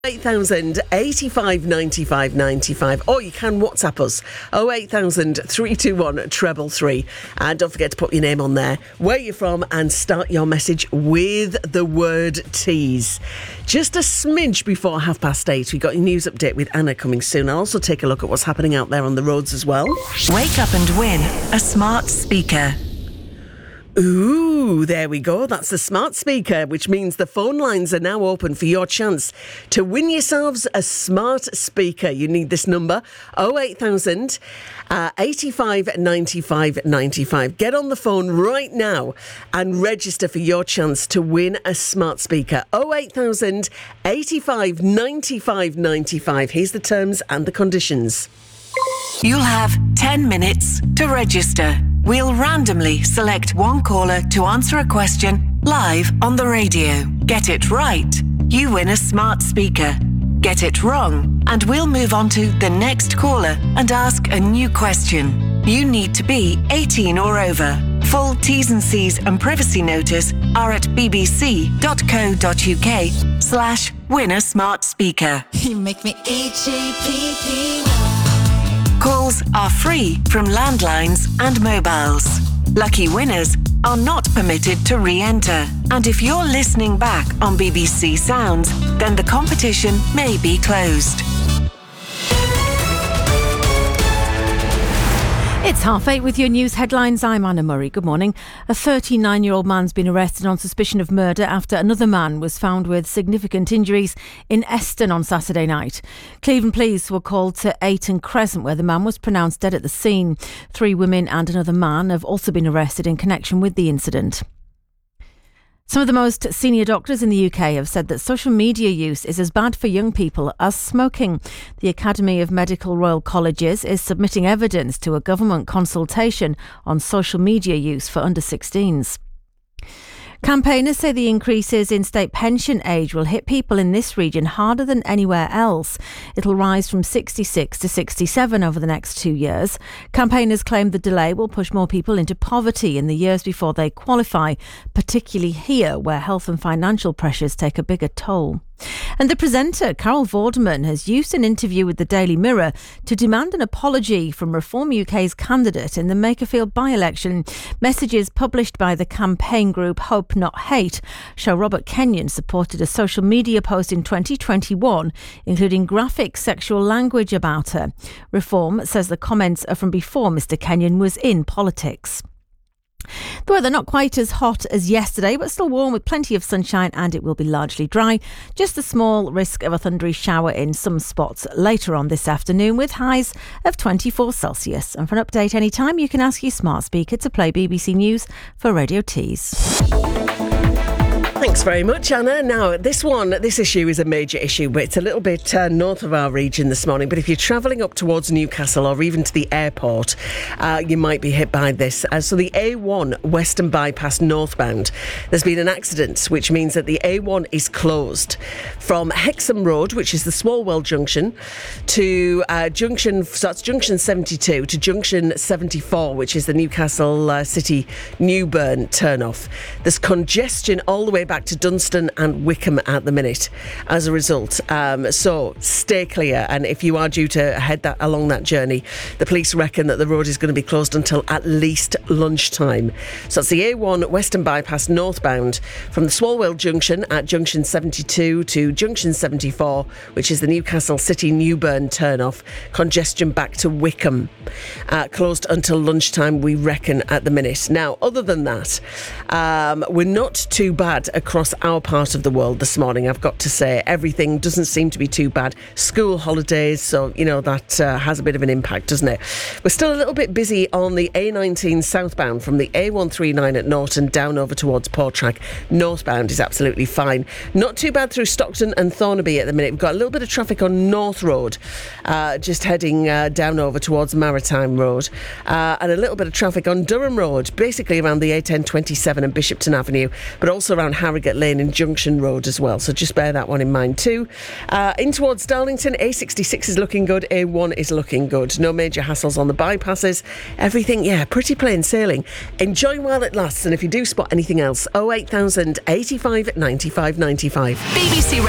8000 85 95 95, or you can WhatsApp us 08000 321 333, and don't forget to put your name on there, where you're from, and start your message with the word tease. Just a smidge before 8:30, we've got your news update with Anna coming soon. I'll also take a look at what's happening out there on the roads as well. Wake up and win a smart speaker. Ooh, there we go. That's the smart speaker, which means the phone lines are now open for your chance to win yourselves a smart speaker. You need this number, 08000 85 95 95. Get on the phone right now and register for your chance to win a smart speaker. 08000 85 95 95. Here's the terms and the conditions. You'll have 10 minutes to register. We'll randomly select one caller to answer a question live on the radio. Get it right, you win a smart speaker. Get it wrong, and we'll move on to the next caller and ask a new question. You need to be 18 or over. Full T's and C's and privacy notice are at bbc.co.uk/win a smart speaker. You make me itchy. Calls are free from landlines and mobiles. Lucky winners are not permitted to re-enter. And if you're listening back on BBC Sounds, then the competition may be closed. It's 8:30 with your news headlines. I'm Anna Murray. Good morning. A 39-year-old man's been arrested on suspicion of murder after another man was found with significant injuries in Eston on Saturday night. Cleveland police were called to Ayton Crescent, where the man was pronounced dead at the scene. 3 women and another man have also been arrested in connection with the incident. Some of the most senior doctors in the UK have said that social media use is as bad for young people as smoking. The Academy of Medical Royal Colleges is submitting evidence to a government consultation on social media use for under 16s. Campaigners say the increases in state pension age will hit people in this region harder than anywhere else. It'll rise from 66 to 67 over the next 2 years. Campaigners claim the delay will push more people into poverty in the years before they qualify, particularly here where health and financial pressures take a bigger toll. And the presenter, Carol Vorderman, has used an interview with the Daily Mirror to demand an apology from Reform UK's candidate in the Makerfield by-election. Messages published by the campaign group Hope Not Hate show Robert Kenyon supported a social media post in 2021, including graphic sexual language about her. Reform says the comments are from before Mr Kenyon was in politics. The weather not quite as hot as yesterday, but still warm with plenty of sunshine, and it will be largely dry. Just a small risk of a thundery shower in some spots later on this afternoon, with highs of 24 Celsius. And for an update anytime, you can ask your smart speaker to play BBC News for Radio Tees. Thanks very much, Anna. Now, this issue is a major issue, but it's a little bit north of our region this morning. But if you're travelling up towards Newcastle or even to the airport, you might be hit by this. So the A1 Western Bypass northbound, there's been an accident, which means that the A1 is closed from Hexham Road, which is the Swalwell Junction, to junction 72 to junction 74, which is the Newcastle City Newburn turnoff. There's congestion all the way back to Dunstan and Wickham at the minute as a result. So stay clear, and if you are due to head along that journey, the police reckon that the road is going to be closed until at least lunchtime. So it's the A1 Western Bypass northbound from the Swalwell Junction at junction 72 to junction 74, which is the Newcastle City Newburn turnoff. Congestion back to Wickham. Closed until lunchtime, we reckon, at the minute. Now, other than that, we're not too bad across our part of the world this morning, I've got to say. Everything doesn't seem to be too bad. School holidays, so, that has a bit of an impact, doesn't it? We're still a little bit busy on the A19 southbound from the A139 at Norton down over towards Portrack. Northbound is absolutely fine. Not too bad through Stockton and Thornaby at the minute. We've got a little bit of traffic on North Road, just heading down over towards Maritime Road, and a little bit of traffic on Durham Road, basically around the A1027 and Bishopton Avenue, but also around Harrogate Lane and Junction Road as well, so just bear that one in mind too. In towards Darlington, A66 is looking good, A1 is looking good. No major hassles on the bypasses. Everything, pretty plain sailing. Enjoy while it lasts, and if you do spot anything else, 08000 85 95 95. BBC